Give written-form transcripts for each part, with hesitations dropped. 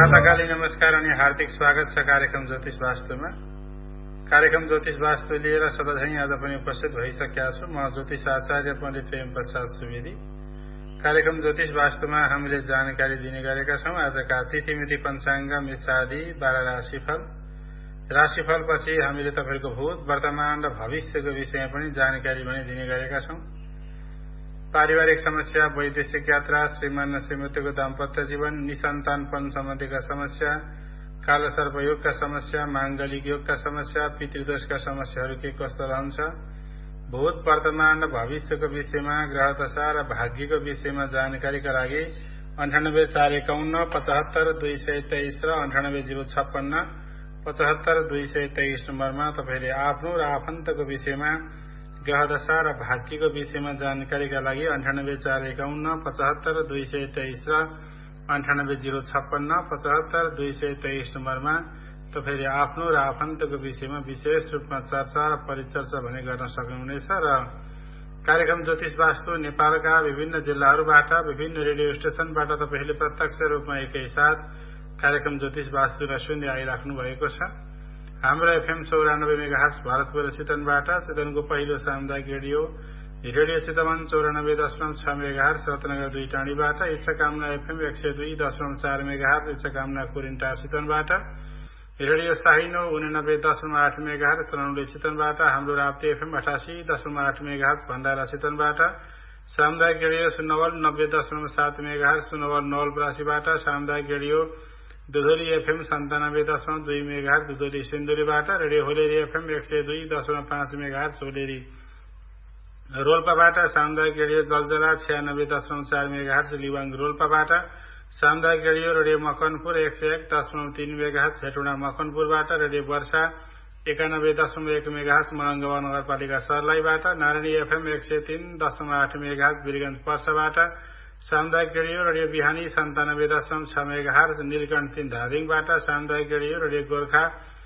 प्रातःकाली नमस्कार अनि हार्दिक स्वागत छ कार्यक्रम ज्योतिष वास्तुमा। कार्यक्रम ज्योतिष वास्तु लिएर सधैँ आज पनि उपस्थित भइसकेका छु। म ज्योतिष आचार्य पण्डित प्रेम प्रसाद सुवेदी। कार्यक्रम ज्योतिष वास्तुमा हामीले जानकारी दिने गरेका छौं। आजका तिथिमिति पञ्चाङ्ग मिसादी 12 राशिफल पछि हामीले तपाईको भूत वर्तमान र भविष्यको विषयमा पनि जानकारी पनि दिने गरेका छौं। पारिवारिक समस्या, वैदेशिक यात्रा, श्रीमान र श्रीमतीको दाम्पत्य जीवन, निसन्तानपन सम्बन्धीका समस्या, कालसर्प योगका समस्या, मांगलिक योगका समस्या, पितृदोषका समस्याहरू के कस्तो रहन्छ, भूत वर्तमान र भविष्यको विषयमा, ग्रह दशा र भाग्यको विषयमा जानकारीका लागि 9841 75 223 र 98 056 75 223 नम्बरमा तपाईले आफ्नो र आफन्तको विषयमा, ग्रह दशा र भाग्यको विषयमा जानकारीका लागि 9841 75 223 र 98 056 75 223 नम्बरमा तपाईले आफ्नो र आफन्तको विषयमा विशेष रूपमा चर्चा र परिचर्चा भने गर्न सक्नुहुनेछ। र कार्यक्रम ज्योतिष वास्तु नेपालका विभिन्न जिल्लाहरूबाट, विभिन्न रेडियो स्टेशनबाट तपाईले प्रत्यक्ष रूपमा एकैसाथ कार्यक्रम ज्योतिष वास्तुलाई सुन्दै आइराख्नु भएको छ। हाम्रो एफएम 94 मेगाहर्ज भारतपुर चितवनबाट, चितवनको पहिलो सामुदायिक radio Chitwan 94.6 megahertz Ratnanagar 2 टाँडीबाट, इच्छाकामना FM 102.4 megahertz इच्छाकामना कुरिन्टा चितवनबाट, radio साहिनो 89.8 megahertz चरौँडी चितवनबाट, हाम्रो राप्ती एफएम 88.8 मेगाहर्ज भण्डारा चितवनबाट, सामुदायिक रेडियो सुनवल 90.7 मेगाहर्ज सुनवल नवलपरासीबाट, सामुदायिक radio दुधोली FM 97.2 megahertz दुधोली सिन्धुलीबाट, radio होलेरी FM 102.5 megahertz होलेरी रोल्पाबाट, सामुदायिक रेडियो जलजला 96.4 मेगाहर्ज लिवाङ रोल्पाबाट, सामुदायिक radio Makanpur 101.3 megahertz Hetauda मकनपुरबाट, radio वर्षा 91.1 मेगाहर्ज मलङ्गवा नगरपालिका सर्लाहीबाट, नारायणी एफएम 103.8 मेगाहर्ज वीरगञ्ज पर्साबाट, सामुदायिक रेडियो बिहानी 97.6 मेगाहर्ज नीलकण्ठ 3 धादिङबाट, सामुदायिक रेडियो गोर्खा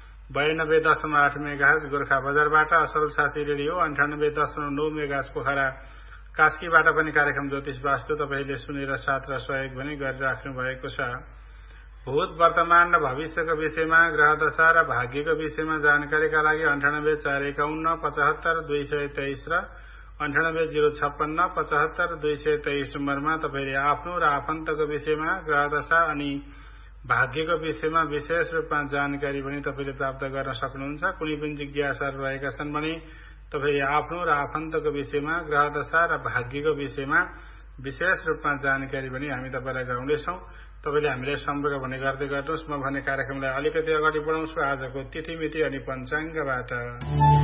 92.8 मेगाहर्ज गोर्खा बजारबाट, असल साथी रेडियो 98.9 मेगाहर्ज पोखरा कास्कीबाट पनि कार्यक्रम ज्योतिष वास्तु तपाईले सुनेर साथ र सहयोग पनि गरिराख्नु भएको छ। भूत वर्तमान र भविष्यको विषयमा, ग्रह दशा र भाग्यको विषयमा जानकारीका लागि 9841 75 223 र 98 056 75 223 नम्बरमा तपाईले आफ्नो र आफन्तको विषयमा, ग्रह दशा अनि भाग्यको विषयमा विशेष रूपमा जानकारी पनि तपाईले प्राप्त गर्न सक्नुहुन्छ। कुनै पनि जिज्ञासाहरू रहेका छन् भने तपाईले आफ्नो र आफन्तको विषयमा, ग्रह दशा र भाग्यको विषयमा विशेष रूपमा जानकारी पनि हामी तपाईलाई गराउँदैछौँ। तपाईले हामीलाई सम्पर्क भने गर्दै गर्नुहोस्। म भने कार्यक्रमलाई अलिकति अगाडि बढाउँछु आजको तिथिमिति अनि पञ्चाङ्गबाट।